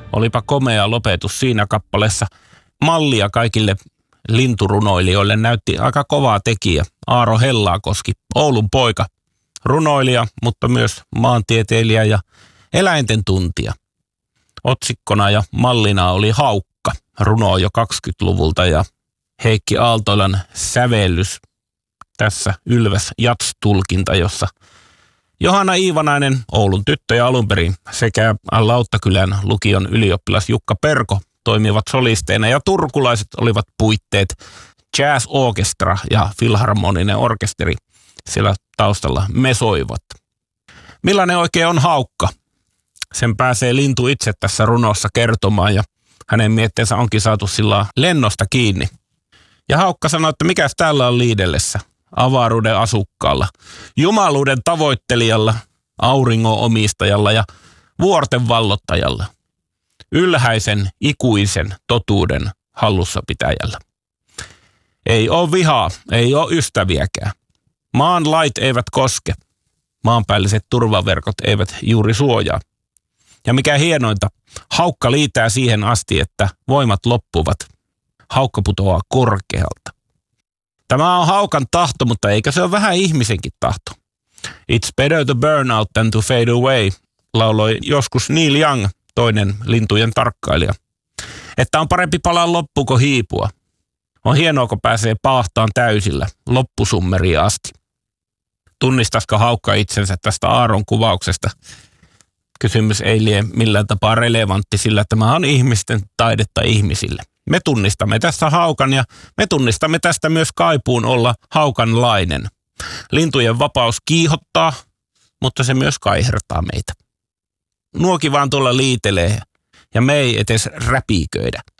Olipa komea lopetus siinä kappaleessa. Mallia kaikille linturunoilijoille näytti aika kovaa tekijä Aaro Hellaakoski, Oulun poika. Runoilija, mutta myös maantieteilijä ja eläinten tuntija. Otsikkona ja mallina oli Haukka, runo jo 20-luvulta ja Heikki Aaltoilan sävellys. Tässä Ylväs Jats-tulkinta, jossa Johanna Iivanainen, Oulun tyttö ja alun perin, sekä Lauttakylän lukion ylioppilas Jukka Perko toimivat solisteina ja turkulaiset olivat puitteet, jazz-orkestra ja filharmoninen orkesteri siellä taustalla mesoivat. Millainen oikein on haukka? Sen pääsee lintu itse tässä runossa kertomaan ja hänen mietteensä onkin saatu sillä lennosta kiinni. Ja haukka sanoi, että mikäs täällä on liidellessä? Avaruuden asukkaalla, jumaluuden tavoittelijalla, auringon omistajalla ja vuorten vallottajalla, ylhäisen ikuisen totuuden hallussapitäjällä. Ei ole vihaa, ei ole ystäviäkään. Maan lait eivät koske, maanpäälliset turvaverkot eivät juuri suojaa. Ja mikä hienointa, haukka liitää siihen asti, että voimat loppuvat. Haukka putoaa korkealta. Tämä on haukan tahto, mutta eikä se ole vähän ihmisenkin tahto. It's better to burn out than to fade away, lauloi joskus Neil Young, toinen lintujen tarkkailija. Että on parempi palaa loppuun kuin hiipua. On hienoa, kun pääsee paahtaan täysillä, loppusummeriin asti. Tunnistaisiko haukka itsensä tästä Aaron kuvauksesta? Kysymys ei lie millään tapaa relevantti, sillä tämä on ihmisten taidetta ihmisille. Me tunnistamme tästä haukan ja me tunnistamme tästä myös kaipuun olla haukanlainen. Lintujen vapaus kiihottaa, mutta se myös kaihertaa meitä. Nuoki vaan tuolla liitelee ja me ei edes räpiköidä.